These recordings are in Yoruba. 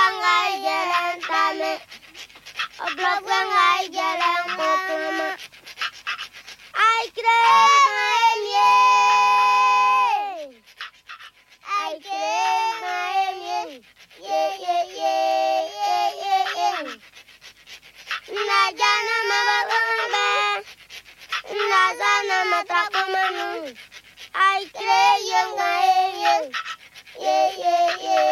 ngai jalan tame. Oblok ngai jalan popama. Ai kreng ye. Ai kreng ye. Ye ye ye ye ye ye. Na jana mabanga. Na jana matrakomanu. Ai kreng ye. Ye ye ye.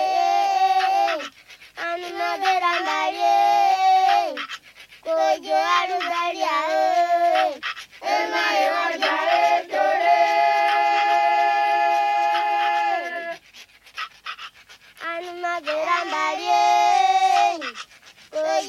Anu maberambaye. Kojo alu dalia. Emae